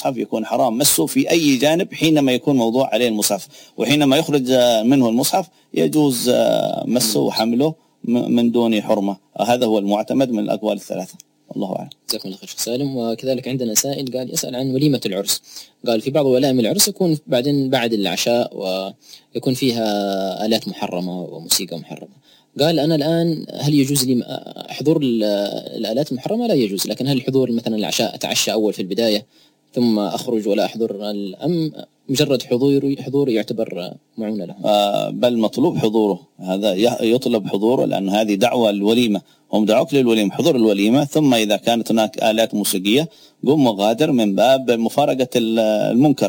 المصحف يكون حرام مسه في أي جانب حينما يكون موضوع عليه المصحف، وحينما يخرج منه المصحف يجوز مسه وحمله من دون حرمة. هذا هو المعتمد من الأقوال الثلاثة، الله أعلم. جزاكم الله خير شيخ سالم. وكذلك عندنا سائل قال يسأل عن وليمة العرس. قال في بعض ولائم العرس يكون بعد العشاء ويكون فيها آلات محرمة وموسيقى محرمة. قال أنا الآن هل يجوز لي حضور الآلات المحرمة؟ لا يجوز، لكن هل الحضور مثلا العشاء أتعشى أول في البداية ثم أخرج ولا أحضر، أم مجرد حضور يعتبر معونة له؟ بل مطلوب حضوره، هذا يطلب حضوره، لأن هذه دعوة الوليمة، هم دعوك للوليمة، حضور الوليمة، ثم إذا كانت هناك آلات موسيقية قم وغادر من باب مفارقة المنكر،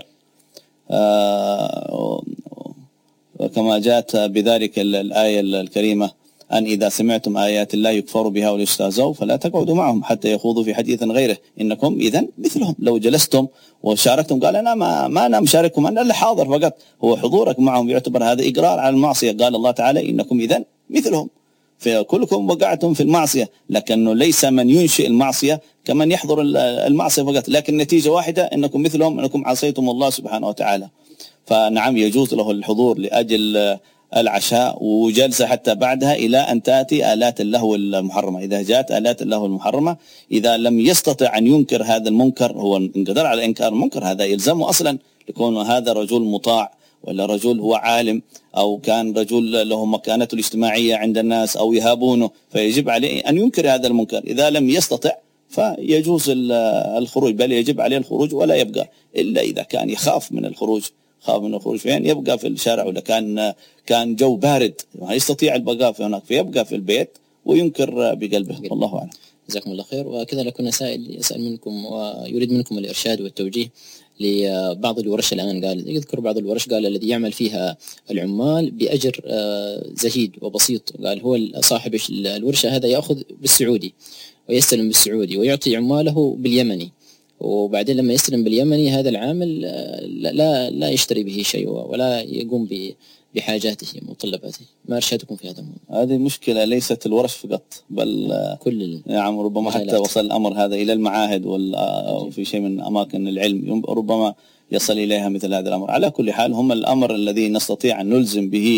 وكما جاءت بذلك الآية الكريمة أن إذا سمعتم آيات الله يكفر بها ويستهزئوا فلا تقعدوا معهم حتى يخوضوا في حديث غيره إنكم إذن مثلهم. لو جلستم وشاركتم قال أنا ما أنا مشارككم، أنا اللي حاضر فقط، هو حضورك معهم يعتبر هذا إقرار على المعصية. قال الله تعالى إنكم إذن مثلهم، فكلكم وقعتم في المعصية، لكنه ليس من ينشئ المعصية كمن يحضر المعصية فقط، لكن نتيجة واحدة إنكم مثلهم، إنكم عصيتم الله سبحانه وتعالى. فنعم يجوز له الحضور لأجل العشاء وجلسة حتى بعدها إلى أن تأتي آلات اللهو المحرمة. إذا جاءت آلات اللهو المحرمة، إذا لم يستطع أن ينكر هذا المنكر، هو إن قدر على إنكار المنكر هذا يلزمه أصلا، يكون هذا رجل مطاع ولا رجل هو عالم أو كان رجل له مكانته الاجتماعية عند الناس أو يهابونه، فيجب عليه أن ينكر هذا المنكر. إذا لم يستطع فيجوز الخروج، بل يجب عليه الخروج ولا يبقى إلا إذا كان يخاف من الخروج. خاف من الخروج فين؟ يبقى في الشارع، ولا كان جو بارد ما يستطيع البقاء في هناك فيبقى في البيت وينكر بقلبه، والله أعلم. جزاكم الله خير. وكذا لكنا سائل يسأل منكم ويريد منكم الإرشاد والتوجيه لبعض الورش. الآن قال يذكر بعض الورش، قال الذي يعمل فيها العمال بأجر زهيد وبسيط، قال هو صاحب الورشة هذا يأخذ بالسعودي ويستلم بالسعودي ويعطي عماله باليمني، وبعدين لما يستلم باليمني هذا العامل لا يشتري به شيء ولا يقوم بحاجاته ومطلباته. ما إرشادكم في هذا الموضوع؟ هذه مشكلة ليست الورش فقط، بل كل نعم ربما حتى وصل الأمر هذا إلى المعاهد أو في شيء من أماكن العلم ربما يصل إليها مثل هذا الأمر. على كل حال هم الأمر الذي نستطيع أن نلزم به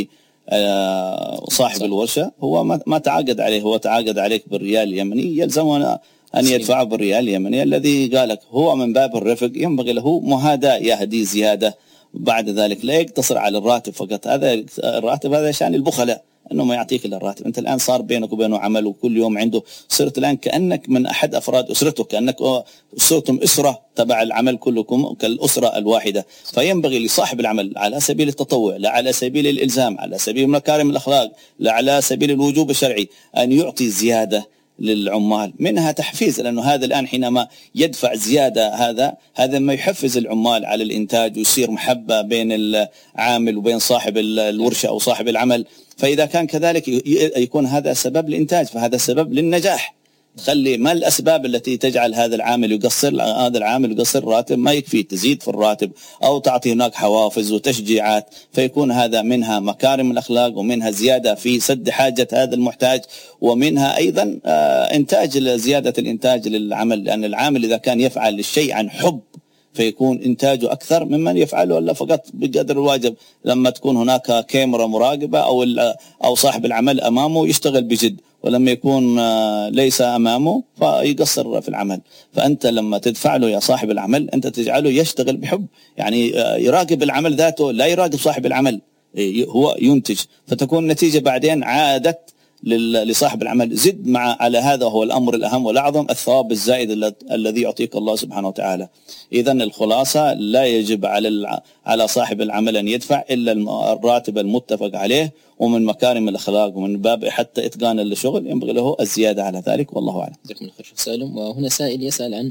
صاحب الورشة هو ما تعاقد عليه، هو تعاقد عليك بالريال اليمني، يلزمنا أن يدفع بالريال اليمني الذي قالك، هو من باب الرفق ينبغي له مهادة، يهدي زيادة بعد ذلك، لا يقتصر على الراتب فقط. هذا الراتب هذا شان البخلاء، أنه ما يعطيك إلا الراتب. أنت الآن صار بينك وبينه عمل وكل يوم عنده، صرت الآن كأنك من أحد أفراد أسرته، كأنك صرتم أسرة تبع العمل كلكم كالأسرة الواحدة. فينبغي لصاحب العمل على سبيل التطوع، لا على سبيل الإلزام، على سبيل مكارم الأخلاق، لا على سبيل الوجوب الشرعي، أن يعطي زيادة للعمال، منها تحفيز، لأنه هذا الآن حينما يدفع زيادة هذا ما يحفز العمال على الإنتاج، ويصير محبة بين العامل وبين صاحب الورشة أو صاحب العمل. فإذا كان كذلك يكون هذا سبب للإنتاج، فهذا سبب للنجاح. تخلي ما الأسباب التي تجعل هذا العامل يقصر، هذا العامل يقصر راتب ما يكفي، تزيد في الراتب أو تعطي هناك حوافز وتشجيعات، فيكون هذا منها مكارم الأخلاق، ومنها زيادة في سد حاجة هذا المحتاج، ومنها أيضا إنتاج زيادة الإنتاج للعمل، لأن العامل إذا كان يفعل الشيء عن حب فيكون إنتاجه أكثر ممن يفعله إلا فقط بقدر الواجب. لما تكون هناك كاميرا مراقبة أو صاحب العمل أمامه يشتغل بجد، ولما يكون ليس أمامه فيقصر في العمل. فأنت لما تدفع له يا صاحب العمل أنت تجعله يشتغل بحب، يعني يراقب العمل ذاته، لا يراقب صاحب العمل، هو ينتج، فتكون نتيجة بعدين عادة لصاحب العمل. زد على هذا هو الأمر الأهم والأعظم، الثواب الزائد الذي يعطيك الله سبحانه وتعالى. إذن الخلاصة لا يجب على صاحب العمل أن يدفع إلا الراتب المتفق عليه، ومن مكارم الأخلاق ومن باب حتى إتقان الشغل ينبغي له الزيادة على ذلك، والله أعلم. جزاكم الله خير شيخ سالم. وهنا سائل يسأل عن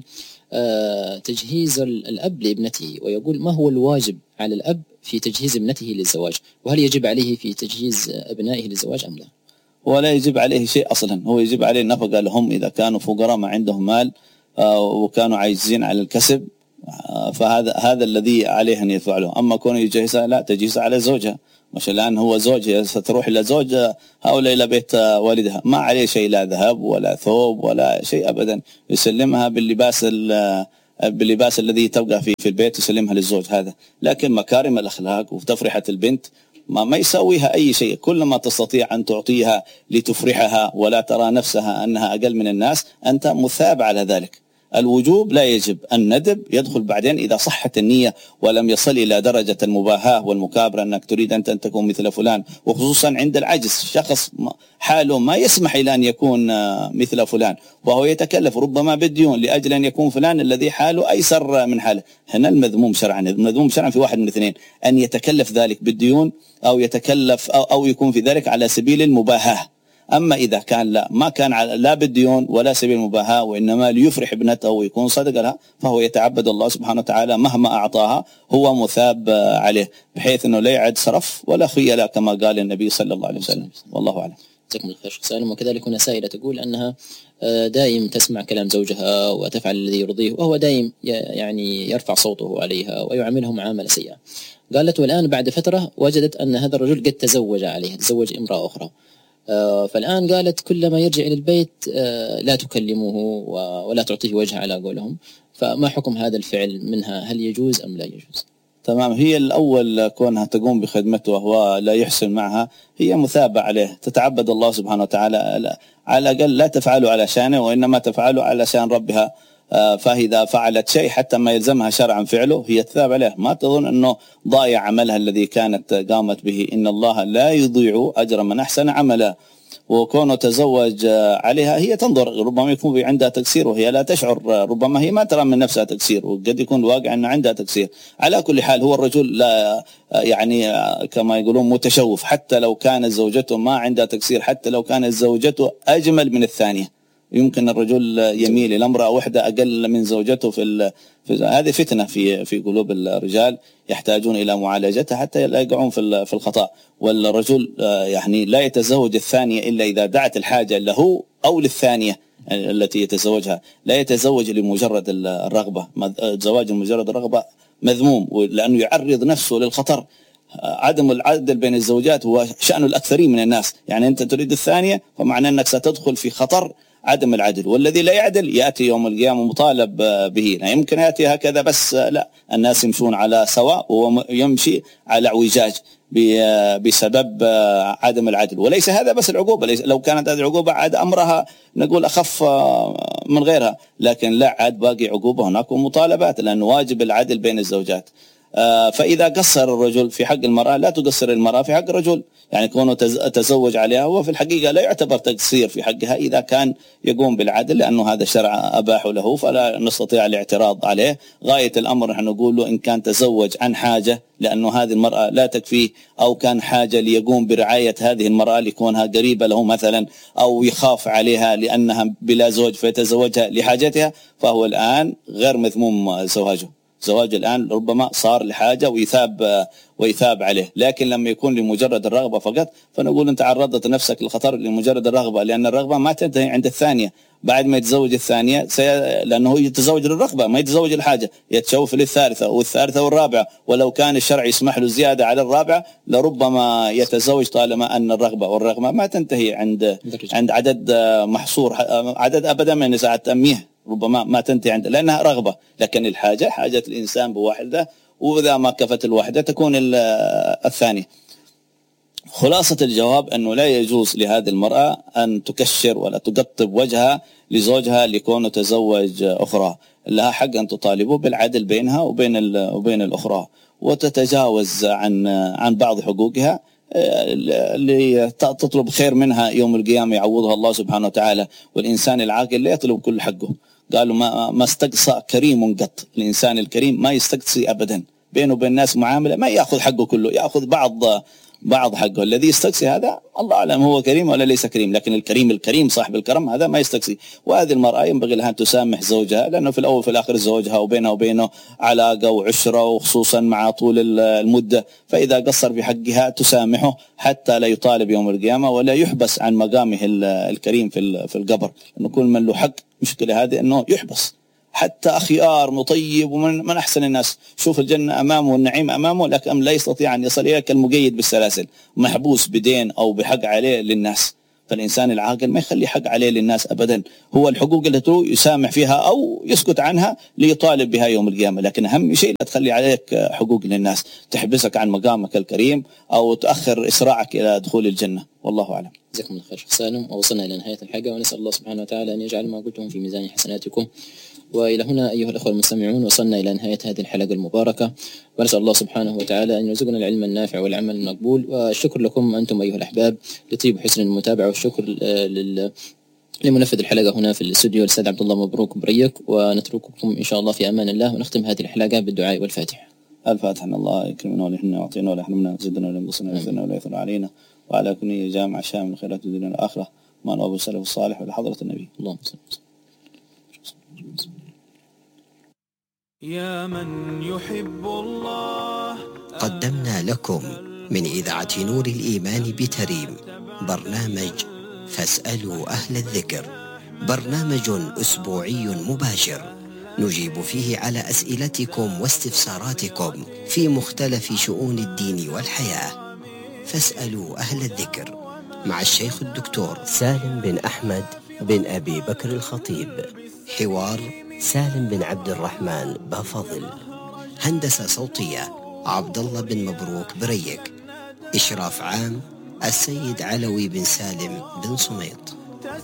تجهيز الأب لابنته، ويقول ما هو الواجب على الأب في تجهيز ابنته للزواج، وهل يجب عليه في تجهيز أبنائه للزواج أم لا؟ ولا يجب عليه شيء أصلا، هو يجب عليه النفقة لهم إذا كانوا فقراء ما عندهم مال وكانوا عايزين على الكسب، فهذا الذي عليه أن يفعله. أما كونه يجهزها لا، تجهزها على زوجها، مش الآن هو زوج ستروح إلى زوج هؤلاء إلى بيت والدها، ما عليه شيء، لا ذهب ولا ثوب ولا شيء أبدا، يسلمها باللباس باللباس الذي تبقى فيه في البيت تسلمها للزوج هذا. لكن مكارم الأخلاق وتفرحة البنت ما يسويها أي شيء. كل ما تستطيع أن تعطيها لتفرحها ولا ترى نفسها أنها أقل من الناس أنت مثاب على ذلك. الوجوب لا يجب، الندب يدخل بعدين إذا صحت النية ولم يصل إلى درجة المباهاة والمكابرة أنك تريد أن تكون مثل فلان، وخصوصا عند العجز. شخص حاله ما يسمح إلى أن يكون مثل فلان وهو يتكلف ربما بالديون لأجل أن يكون فلان الذي حاله أيسر من حاله. هنا المذموم شرعا. المذموم شرعا في واحد من الاثنين: أن يتكلف ذلك بالديون أو يتكلف أو يكون في ذلك على سبيل المباهاة. أما إذا كان لا ما كان لا بالديون ولا سبيل المباهاة وإنما ليفرح ابنته ويكون صدق لها، فهو يتعبد الله سبحانه وتعالى مهما أعطاها هو مثاب عليه، بحيث أنه لا يعد سرف ولا خيلة كما قال النبي صلى الله عليه وسلم. والله أعلم. جزاكم الله خير سالم. وكذلك هنا سائلة تقول أنها دائم تسمع كلام زوجها وتفعل الذي يرضيه، وهو دائم يعني يرفع صوته عليها ويعامله معاملة سيئة. قالت والآن بعد فترة وجدت أن هذا الرجل قد تزوج عليها، تزوج امرأة أخرى. فالآن قالت كلما يرجع إلى البيت لا تكلمه ولا تعطيه وجه على قولهم. فما حكم هذا الفعل منها؟ هل يجوز أم لا يجوز؟ تمام. هي الأول كونها تقوم بخدمته وهو لا يحسن معها هي مثابة عليه، تتعبد الله سبحانه وتعالى. على الأقل لا تفعله على شانه وإنما تفعله على شان ربها. فإذا فعلت شيء حتى ما يلزمها شرعا فعله هي تثاب عليه. ما تظن أنه ضايع عملها الذي كانت قامت به. إن الله لا يضيع أجر من أحسن عملا. وكونه تزوج عليها هي تنظر، ربما يكون عندها تقصير وهي لا تشعر، ربما هي ما ترى من نفسها تقصير وقد يكون الواقع أن عندها تقصير. على كل حال هو الرجل لا يعني كما يقولون متشوف، حتى لو كانت زوجته ما عندها تقصير، حتى لو كانت زوجته أجمل من الثانية، يمكن الرجل يميل إلى امرأة واحدة أقل من زوجته هذه فتنة في قلوب الرجال يحتاجون إلى معالجتها حتى لا يقعون في الخطأ. والرجل يعني لا يتزوج الثانية إلا إذا دعت الحاجة له أو للثانية التي يتزوجها. لا يتزوج لمجرد الرغبة. الزواج لمجرد الرغبة مذموم، لأنه يعرض نفسه للخطر. عدم العدل بين الزوجات هو شأن الأكثرين من الناس. يعني أنت تريد الثانية فمعنى أنك ستدخل في خطر عدم العدل، والذي لا يعدل يأتي يوم القيامة مطالب به. لا يمكن يأتي هكذا بس، لا، الناس يمشون على سواء وهو يمشي على اعوجاج بسبب عدم العدل. وليس هذا بس العقوبة، لو كانت هذه العقوبة عاد أمرها نقول أخف من غيرها، لكن لا، عاد باقي عقوبة هناك ومطالبات، لأن واجب العدل بين الزوجات. فإذا قصر الرجل في حق المرأة لا تقصر المرأة في حق الرجل. يعني كونه تزوج عليها هو في الحقيقة لا يعتبر تقصير في حقها إذا كان يقوم بالعدل، لأنه هذا شرع أباح له فلا نستطيع الاعتراض عليه. غاية الأمر نحن نقول له إن كان تزوج عن حاجة لأنه هذه المرأة لا تكفيه، أو كان حاجة ليقوم برعاية هذه المرأة لكونها قريبة له مثلا، أو يخاف عليها لأنها بلا زوج فيتزوجها لحاجتها، فهو الآن غير مذموم زواج الآن ربما صار لحاجة ويثاب عليه. لكن لما يكون لمجرد الرغبة فقط فنقول أنت عرضت نفسك للخطر لمجرد الرغبة، لأن الرغبة ما تنتهي عند الثانية. بعد ما يتزوج الثانية لأنه يتزوج للرغبة ما يتزوج الحاجة، يتشوف للثالثة والثالثة والرابعة، ولو كان الشرع يسمح له زيادة على الرابعة لربما يتزوج، طالما أن الرغبة والرغبة ما تنتهي عند عدد محصور، عدد أبدا من نساء تأميه ربما ما تنتهي عند، لأنها رغبة. لكن الحاجة حاجة الإنسان بواحدة، وإذا ما كفت الواحدة تكون الثانية. خلاصة الجواب أنه لا يجوز لهذه المرأة أن تكشر ولا تقطب وجهها لزوجها لكونه تزوج أخرى. لها حق أن تطالبه بالعدل بينها وبين الأخرى، وتتجاوز عن بعض حقوقها اللي تطلب خير منها يوم القيامة يعوضها الله سبحانه وتعالى. والإنسان العاقل لا يطلب كل حقه. قالوا ما استقصى كريم قط. الإنسان الكريم ما يستقصي أبدا، بينه وبين الناس معاملة ما يأخذ حقه كله، يأخذ بعض حقه. الذي يستقصي هذا الله أعلم هو كريم ولا ليس كريم، لكن الكريم صاحب الكرم هذا ما يستقصي. وهذه المرأة ينبغي لها أن تسامح زوجها، لأنه في الأول في الآخر زوجها وبينه علاقة وعشرة، وخصوصا مع طول المدة. فإذا قصر في حقها تسامحه حتى لا يطالب يوم القيامة ولا يحبس عن مقامه الكريم في القبر. أنه كل من له حق، مشكلة هذه أنه يحبس. حتى أخيار مطيب ومن أحسن الناس، شوف الجنة أمامه والنعيم أمامه، لكن لا يستطيع أن يصل إليها، كالمقيد بالسلاسل محبوس بدين أو بحق عليه للناس. فالإنسان العاقل ما يخلي حق عليه للناس أبدا، هو الحقوق اللي يسامح فيها أو يسكت عنها ليطالب بها يوم القيامة، لكن أهم شيء لا تخلي عليك حقوق للناس تحبسك عن مقامك الكريم أو تأخر إسراعك إلى دخول الجنة. والله أعلم. جزاكم الله خير شيخ سالم، ووصلنا إلى نهاية الحلقة، ونسأل الله سبحانه وتعالى أن يجعل ما قلتم في ميزان حسناتكم. وإلى هنا أيها الأخوة المستمعون وصلنا إلى نهاية هذه الحلقة المباركة، ونسأل الله سبحانه وتعالى أن يرزقنا العلم النافع والعمل المقبول. والشكر لكم أنتم أيها الأحباب لطيب حسن المتابعة، والشكر لمنفذ الحلقة هنا في الاستوديو الأستاذ عبد الله مبروك بريك، ونترككم إن شاء الله في أمان الله، ونختم هذه الحلقة بالدعاء والفاتحة. الفاتحة. أن الله يكرمنا ونحن ويعطينا ولا يحرمنا، زدنا ولا ينقصنا ويثرنا ولا يثر علينا، وعلى كل جامع شامل من خيرات الدنيا والآخرة، ما نواب السلف الصالح ولحضرة النبي. اللهم صل وسلم. يا من يحب الله. قدمنا لكم من إذاعة نور الإيمان بتريم برنامج فاسألوا أهل الذكر، برنامج أسبوعي مباشر نجيب فيه على أسئلتكم واستفساراتكم في مختلف شؤون الدين والحياة. فاسألوا أهل الذكر مع الشيخ الدكتور سالم بن أحمد بن أبي بكر الخطيب، حوار سالم بن عبد الرحمن بافضل، هندسة صوتية عبد الله بن مبروك بريك، إشراف عام السيد علوي بن سالم بن صميط.